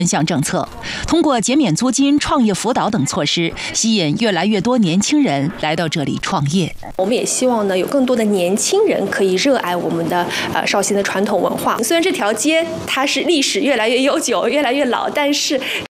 项政策，通过减免租金、创业辅导等措施，吸引越来越多年轻人来到这里创业。 我们也希望呢，有更多的年轻人可以热爱我们的绍兴的传统文化。虽然这条街它是历史越来越悠久、越来越老，但是